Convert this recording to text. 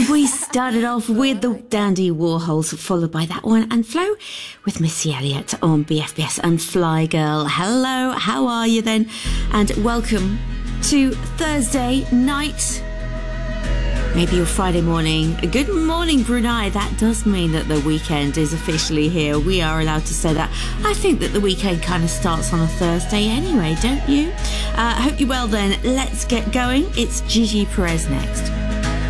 We started off with the Dandy Warhols, followed by that one, and Flo with Missy Elliott on BFBS and Fly Girl. Hello, how are you then? And welcome to Thursday night. Maybe your Friday morning. Good morning, Brunei. That does mean that the weekend is officially here. We are allowed to say that. I think that the weekend kind of starts on a Thursday anyway, don't you? Hope you're well then. Let's get going. It's Gigi Perez next.